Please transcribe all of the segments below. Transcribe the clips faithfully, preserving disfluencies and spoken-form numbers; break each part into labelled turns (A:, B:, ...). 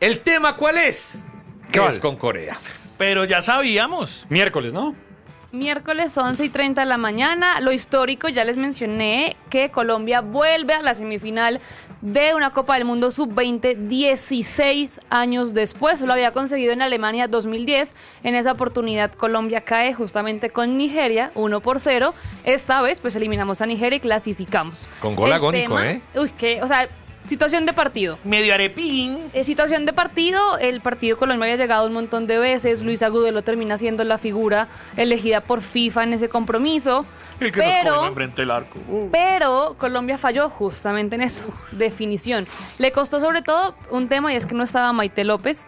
A: ¿El tema cuál es? ¿Qué vas con Corea?
B: Pero ya sabíamos.
C: Miércoles, ¿no?
D: Miércoles once y treinta de la mañana. Lo histórico, ya les mencioné que Colombia vuelve a la semifinal de una Copa del Mundo sub veinte dieciséis años después. Lo había conseguido en Alemania dos mil diez. En esa oportunidad Colombia cae justamente con Nigeria uno por cero. Esta vez pues eliminamos a Nigeria y clasificamos.
A: Con gol
D: El
A: agónico,
D: tema,
A: ¿eh?
D: Uy, que, o sea, situación de partido.
B: Medio arepín.
D: Eh, situación de partido, el partido Colombia había llegado un montón de veces, Luis Agudelo termina siendo la figura elegida por FIFA en ese compromiso,
B: El que
D: pero,
B: nos cogió enfrente del arco. Uh.
D: pero Colombia falló justamente en eso, definición. Le costó sobre todo un tema y es que no estaba Maite López.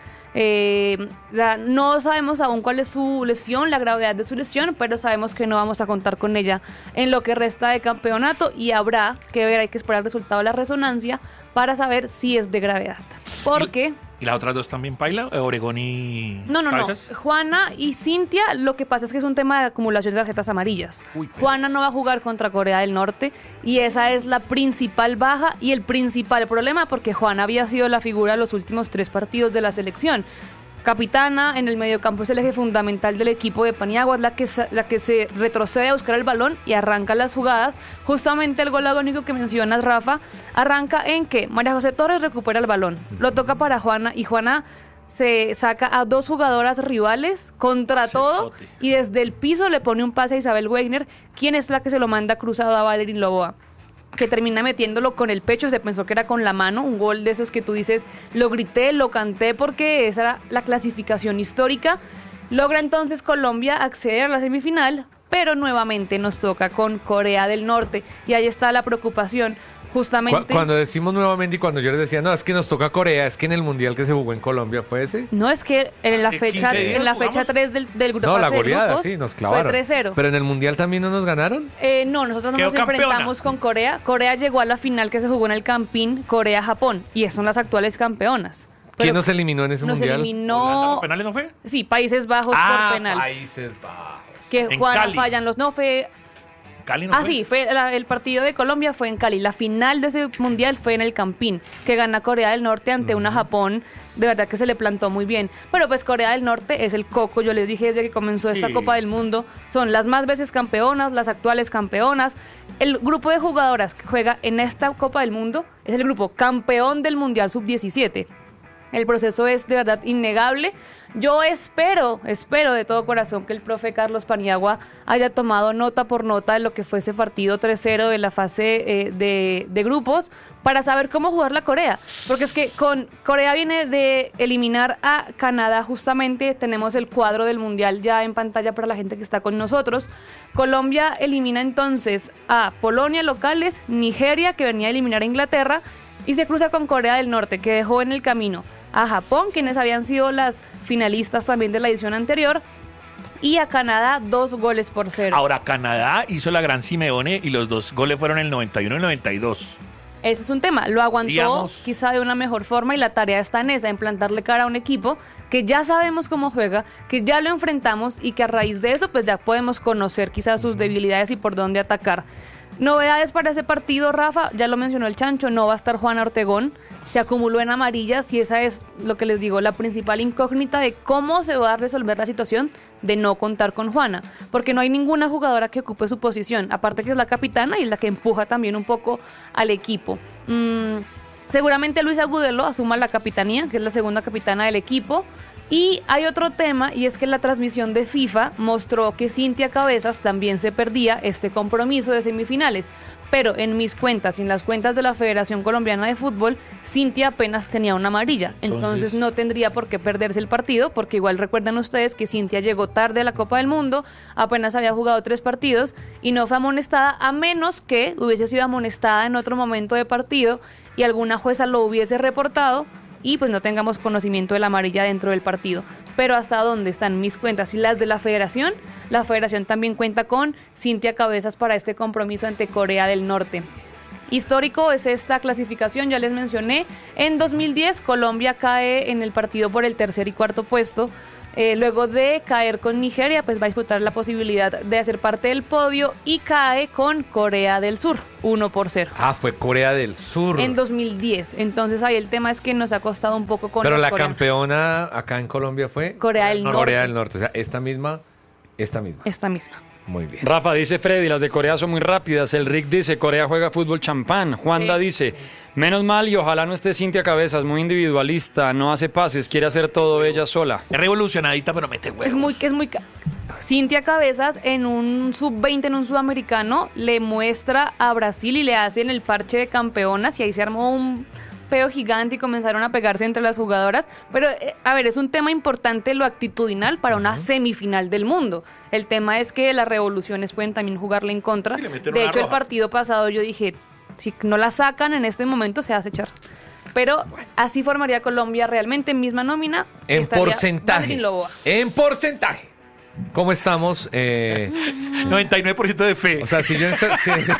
D: Eh, ya no sabemos aún cuál es su lesión, la gravedad de su lesión, pero sabemos que no vamos a contar con ella en lo que resta de campeonato y habrá que ver, hay que esperar el resultado de la resonancia para saber si es de gravedad. Porque...
B: ¿Y las otras dos también, Paila? Oregón y...
D: No, no,
B: Cabezas?
D: no. Juana y Cintia, lo que pasa es que es un tema de acumulación de tarjetas amarillas.
B: Uy, pero-
D: Juana no va a jugar contra Corea del Norte y esa es la principal baja y el principal problema porque Juana había sido la figura de los últimos tres partidos de la selección. Capitana, en el mediocampo es el eje fundamental del equipo de Paniagua, es la que, la que se retrocede a buscar el balón y arranca las jugadas. Justamente el gol agónico que mencionas, Rafa, arranca en que María José Torres recupera el balón, lo toca para Juana y Juana se saca a dos jugadoras rivales contra todo
B: Cesote.
D: y desde el piso le pone un pase a Isabel Weigner, quien es la que se lo manda cruzado a Valerín Loboa, que termina metiéndolo con el pecho, se pensó que era con la mano, un gol de esos que tú dices, lo grité, lo canté porque esa era la clasificación histórica. Logra entonces Colombia acceder a la semifinal, pero nuevamente nos toca con Corea del Norte y ahí está la preocupación. Justamente...
A: Cu- Cuando decimos nuevamente y cuando yo les decía, no, es que nos toca Corea, es que en el Mundial que se jugó en Colombia fue ese.
D: No, es que en la
B: Hace
D: fecha
B: quince días
D: en la
B: jugamos.
D: fecha tres del, del grupo
A: No, la
D: fase de
A: goleada,
D: grupos,
A: sí, nos clavaron.
D: fue tres cero.
A: Pero en el Mundial también no nos ganaron.
D: Eh, no, nosotros no
B: Quedó
D: nos
B: campeona.
D: enfrentamos con Corea. Corea llegó a la final que se jugó en el Campín, Corea-Japón, y son las actuales campeonas.
A: ¿Quién
D: Pero
A: nos eliminó en ese
D: nos
A: Mundial?
B: ¿Holanda
D: eliminó,
B: por penales no fue?
D: sí, Países Bajos
B: Ah,
D: por penales.
A: Países Bajos.
D: Que
B: En
D: Juana
B: Cali.
D: fallan los, no fue,
B: Cali no
D: ah
B: fue.
D: sí, fue la- el partido de Colombia fue en Cali. La final de ese mundial fue en el Campín, que gana Corea del Norte ante una Japón, de verdad que se le plantó muy bien. Pero pues Corea del Norte es el coco, yo les dije desde que comenzó esta
B: Sí.
D: Copa del Mundo, son las más veces campeonas, las actuales campeonas. El grupo de jugadoras que juega en esta Copa del Mundo es el grupo campeón del Mundial sub diecisiete. El proceso es de verdad innegable. Yo espero, espero de todo corazón que el profe Carlos Paniagua haya tomado nota por nota de lo que fue ese partido tres cero de la fase eh, de, de grupos para saber cómo jugar la Corea. Porque es que con Corea viene de eliminar a Canadá, justamente tenemos el cuadro del Mundial ya en pantalla para la gente que está con nosotros. Colombia elimina entonces a Polonia locales, Nigeria que venía a eliminar a Inglaterra y se cruza con Corea del Norte que dejó en el camino a Japón, quienes habían sido las finalistas también de la edición anterior, y a Canadá dos goles por cero.
B: Ahora, Canadá hizo la gran Simeone y los dos goles fueron el noventa y uno y el noventa y dos.
D: Ese es un tema, lo aguantó
B: Digamos-
D: quizá de una mejor forma y la tarea está en esa, en plantarle cara a un equipo que ya sabemos cómo juega, que ya lo enfrentamos y que a raíz de eso pues ya podemos conocer quizás sus debilidades y por dónde atacar. Novedades para ese partido, Rafa, ya lo mencionó el Chancho, no va a estar Juana Ortegón, se acumuló en amarillas y esa es lo que les digo, la principal incógnita de cómo se va a resolver la situación de no contar con Juana, porque no hay ninguna jugadora que ocupe su posición, aparte que es la capitana y es la que empuja también un poco al equipo. Mm, seguramente Luis Agudelo asuma la capitanía, que es la segunda capitana del equipo. Y hay otro tema, y es que la transmisión de FIFA mostró que Cintia Cabezas también se perdía este compromiso de semifinales. Pero en mis cuentas y en las cuentas de la Federación Colombiana de Fútbol, Cintia apenas tenía una amarilla. Entonces,
B: Entonces
D: no tendría por qué perderse el partido, porque igual recuerdan ustedes que Cintia llegó tarde a la Copa del Mundo, apenas había jugado tres partidos y no fue amonestada, a menos que hubiese sido amonestada en otro momento de partido y alguna jueza lo hubiese reportado y pues no tengamos conocimiento de la amarilla dentro del partido. Pero hasta dónde están mis cuentas y las de la federación, la federación también cuenta con Cintia Cabezas para este compromiso ante Corea del Norte. Histórico es esta clasificación, ya les mencioné, en dos mil diez Colombia cae en el partido por el tercer y cuarto puesto Eh, luego de caer con Nigeria, pues va a disputar la posibilidad de hacer parte del podio y cae con Corea del Sur, uno por cero.
A: Ah, fue Corea del Sur.
D: En dos mil diez. Entonces ahí el tema es que nos ha costado un poco con
A: Pero
D: los
A: la
D: coreanos.
A: campeona acá en Colombia fue
D: Corea del Norte.
A: Corea del Norte. O sea, esta misma, esta misma.
D: Esta misma.
A: Muy bien.
C: Rafa dice Freddy, las de Corea son muy rápidas. El Rick dice, Corea juega fútbol champán. Juanda
D: Sí.
C: dice, menos mal y ojalá no esté Cintia Cabezas, muy individualista, no hace pases, quiere hacer todo ella sola.
B: Es revolucionadita, pero mete huevos.
D: Es muy, es muy... ca- Cintia Cabezas en un sub veinte, en un sudamericano, le muestra a Brasil y le hacen el parche de campeonas y ahí se armó un peo gigante y comenzaron a pegarse entre las jugadoras. Pero, eh, a ver, es un tema importante lo actitudinal para una semifinal del mundo. El tema es que las revoluciones pueden también jugarle en contra.
B: Sí, le metieron
D: De
B: una
D: hecho, el
B: roja.
D: partido pasado yo dije, si no la sacan en este momento se hace echar. Pero así formaría Colombia realmente, misma nómina.
A: En
D: estaría
A: porcentaje.
D: Valerín Loboa.
A: En porcentaje. ¿Cómo estamos? Eh,
B: noventa y nueve por ciento de fe.
A: o sea, si yo... si-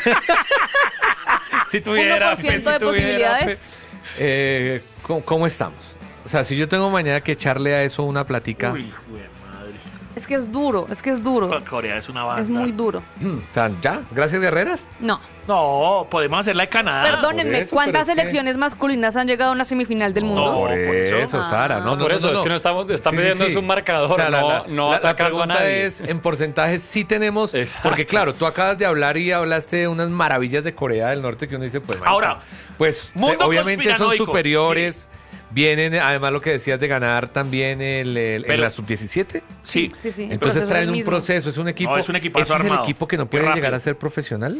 B: si tuviera
D: uno por ciento
B: fe,
D: de
B: si tuviera
D: posibilidades.
B: fe.
A: eh, ¿cómo, cómo estamos? O sea, si yo tengo mañana que echarle a eso una platica...
B: Uy, jue madre.
D: Es que es duro, es que es duro.
B: Corea es una banda.
D: Es muy duro.
A: O sea, ¿ya? ¿Gracias, guerreras?
D: No.
B: No, podemos hacer la de Canadá.
D: Perdónenme,
A: por eso,
D: ¿cuántas
A: pero es que-
D: selecciones masculinas han llegado a una semifinal del mundo?
B: No,
A: por,
B: por
A: eso,
B: eso.
A: Sara. No, no,
C: Por
A: no,
C: eso,
A: no,
C: es
A: no.
C: que no estamos, están
A: Sí, sí,
C: pidiendo
A: sí.
C: es un marcador,
A: O sea, la-
C: no,
A: la-
C: no
A: la- la
C: atacando a
A: pregunta
C: nadie.
A: es, en porcentajes sí tenemos,
C: Exacto.
A: porque claro, tú acabas de hablar y hablaste de unas maravillas de Corea del Norte que uno dice, pues,
B: Ahora,
A: pues se-
B: mundo
A: obviamente son
B: conspiranoico.
A: superiores, vienen, además lo que decías de ganar también el, el- en
B: Pero-
A: la sub diecisiete,
B: Sí.
D: Sí, sí. el
A: entonces
D: proceso es
A: traen
D: el
A: un
D: mismo.
A: proceso, es un equipo,
B: No, es un equipazo
A: ¿ese es el
B: armado.
A: equipo que no
B: Y
A: puede
B: rápido.
A: llegar a ser profesional?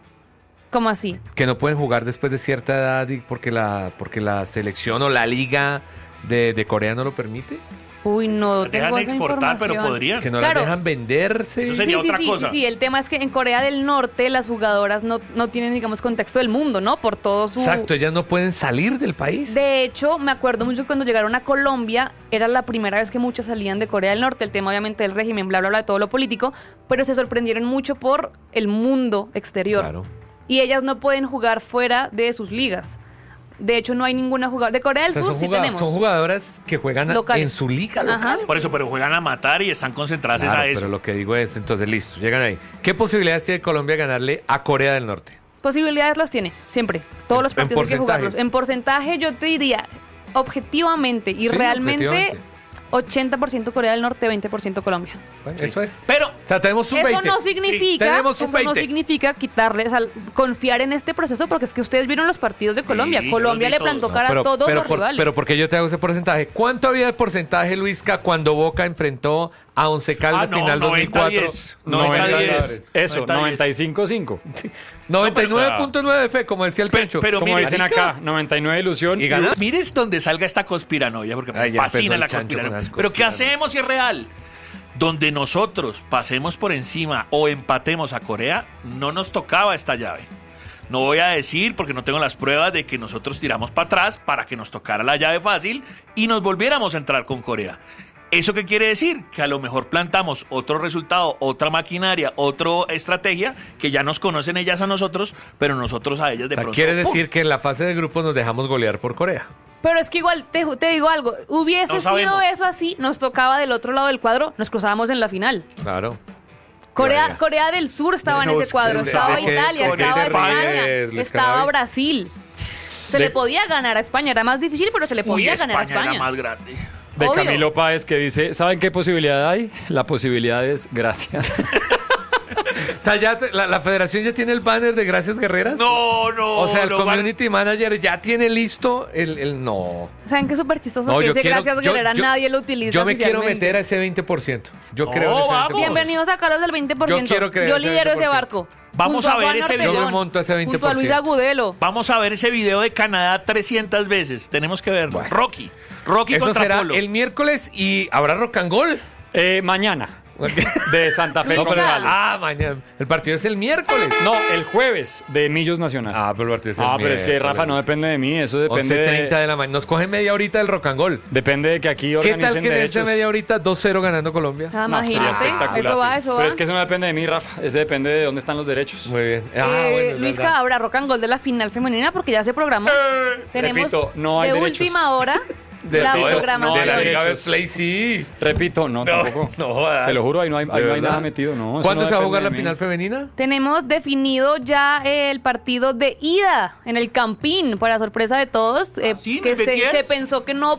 D: ¿Cómo así?
A: Que no pueden jugar después de cierta edad y porque la, porque la selección o la liga de, de Corea no lo permite,
D: Uy, no
B: Dejan
D: tengo esa
B: exportar, pero
D: información.
B: podrían.
A: que no
D: Claro.
A: las dejan venderse.
B: Eso
D: Sí,
B: sería
D: sí,
B: otra
D: sí,
B: cosa.
D: sí, sí. El tema es que en Corea del Norte las jugadoras no, no tienen, digamos, contexto del mundo, ¿no? Por todo su...
A: Exacto, ellas no pueden salir del país.
D: De hecho, me acuerdo mucho cuando llegaron a Colombia, era la primera vez que muchos salían de Corea del Norte, el tema obviamente del régimen, bla, bla, bla, de todo lo político, pero se sorprendieron mucho por el mundo exterior.
A: Claro.
D: Y ellas no pueden jugar fuera de sus ligas. De hecho, no hay ninguna jugadora. De Corea del
A: O sea,
D: Sur
A: son,
D: sí
A: jugad-
D: tenemos.
A: son jugadoras que juegan a-
D: Locales.
A: en su liga
D: Ajá.
A: local.
B: Por eso, pero juegan a matar y están concentradas
A: Claro,
B: a eso.
A: pero lo que digo es, entonces listo, llegan ahí. ¿Qué posibilidades tiene Colombia de ganarle a Corea del Norte?
D: Posibilidades las tiene, siempre. Todos
A: En-
D: los
A: en
D: partidos hay que jugarlos.
A: porcentajes.
D: En porcentaje yo te diría, objetivamente y
A: Sí,
D: realmente,
A: objetivamente.
D: ochenta por ciento Corea del Norte, veinte por ciento Colombia.
A: Bueno, eso es.
B: Pero,
A: O sea, tenemos un
D: Eso
A: veinte.
D: no significa,
A: tenemos un
D: eso no
A: veinte.
D: significa quitarle, o sea, confiar en este proceso, porque es que ustedes vieron los partidos de Colombia.
B: yo
D: Colombia
B: los vi
D: le plantó
B: todos.
D: cara
A: pero,
D: a todos
A: pero
D: los
A: por-
D: rivales.
A: pero porque yo te hago ese porcentaje. ¿Cuánto había de porcentaje, Luisca, cuando Boca enfrentó a Once Caldas
B: Ah, no,
A: final dos mil cuatro?
B: noventa diez.
C: noventa,
B: noventa
C: diez. Eso,
B: noventa
C: noventa y cinco cinco.
A: noventa y nueve punto nueve fe, como decía el
B: Pe-
A: Pencho.
B: pero
C: Como
B: mire,
C: dicen
B: marica,
C: acá, noventa y nueve ilusión.
A: Y gana.
B: Mires donde salga esta conspiranoia, porque
A: Ay,
B: me
A: ya
B: fascina
A: empezó el
B: la
A: chancho con
B: conspiranoia.
A: las
B: Pero ¿qué
A: conspiranoias.
B: hacemos si es real? Donde nosotros pasemos por encima o empatemos a Corea, no nos tocaba esta llave. No voy a decir, porque no tengo las pruebas de que nosotros tiramos para atrás para que nos tocara la llave fácil y nos volviéramos a entrar con Corea. ¿Eso qué quiere decir? Que a lo mejor plantamos otro resultado, otra maquinaria, otra estrategia que ya nos conocen ellas a nosotros, pero nosotros a ellas de
A: O sea,
B: pronto.
A: quiere
B: ¡pum!
A: decir que en la fase de grupos nos dejamos golear por Corea.
D: Pero es que igual, te, te digo algo, hubiese
B: No
D: sido
B: sabemos.
D: eso así, nos tocaba del otro lado del cuadro, nos cruzábamos en la final.
A: Claro.
D: Corea,
A: Ya, ya.
D: Corea del Sur estaba en
B: Pero
D: ese cuadro,
B: ¿de- de
D: estaba
A: qué-
D: Italia,
A: de qué
D: estaba
A: se ríe,
D: España,
A: Luis
D: estaba
A: Cannabis?
D: Brasil. Se
C: De-
D: le podía ganar a España, era más difícil, pero se le
B: Uy,
D: podía
B: España,
D: ganar a España.
B: era más grande.
C: De
D: Obvio.
C: Camilo Páez que dice, ¿saben qué posibilidad hay? La posibilidad es gracias.
A: O sea, ya te- la, la federación ya tiene el banner de Gracias Guerreras.
B: No, no.
A: O sea, el
B: lo van-
A: community manager ya tiene listo el, el no.
D: ¿Saben qué es súper chistoso?
A: No,
D: que
A: yo
D: ese
A: quiero-
D: gracias
A: yo-
D: Guerrera
A: yo-
D: nadie lo utiliza
A: Yo me quiero
D: oficialmente.
A: meter a ese veinte por ciento. Yo
B: No,
A: creo en ese
B: vamos.
A: veinte por ciento.
D: Bienvenidos a Carlos del veinte por ciento.
A: Yo quiero creer ese
D: lidero ese
A: veinte por
D: barco.
B: Vamos
D: Junto
B: a ver
D: Juan
B: ese
D: Ortegón,
B: video.
A: Yo me monto a ese veinte
D: junto
A: por
D: a Luis
A: ciento.
D: Agudelo.
B: Vamos a ver ese video de Canadá trescientas veces. Tenemos que verlo.
A: Bueno.
B: Rocky. Rocky
A: Eso
B: contra
A: será
B: Polo.
A: el miércoles y habrá rock and goal.
C: Eh, mañana, de Santa Fe
D: Luis
C: con
D: Ca-
C: Cali.
A: Ah, mañana. El partido es el miércoles.
C: No, el jueves de Millos Nacional.
A: Ah, pero el partido es el
C: Ah, pero es que
A: miércoles.
C: Rafa no depende de mí, eso depende
A: once treinta
C: de,
A: de la mañana. Nos coge media horita del rock and goal.
C: depende de que aquí
A: ¿Qué
C: organicen
A: tal que en esa
C: derechos.
A: media horita dos cero ganando Colombia?
D: Ah,
C: No, sería
D: imagínate,
C: espectacular.
D: eso va, eso va.
C: Pero es que eso no depende de mí, Rafa, eso depende de dónde están los derechos.
A: Muy bien. Ah,
D: Eh,
A: bueno, es
D: Luisca,
A: verdad.
D: habrá rock and gold de la final femenina porque ya se programó. Tenemos
C: Repito, no hay
D: de
C: derechos.
D: última hora
A: De,
D: La
A: no, de-
D: programación.
A: de la Liga
C: Derechos.
A: Betplay, sí.
C: Repito, no,
A: No,
C: tampoco.
A: no jodas.
C: Te lo juro, ahí no hay,
A: ¿De
C: ahí no hay
A: verdad?
C: nada metido, no. eso
A: ¿Cuándo
C: no
A: se va a
C: depende
A: jugar
C: de
A: la
C: mí.
A: final femenina?
D: Tenemos definido ya el partido de ida en el Campín, para sorpresa de todos, eh,
B: ¿Ah, sí?
D: que
B: ¿En el
D: se,
B: Betier?
D: se pensó que no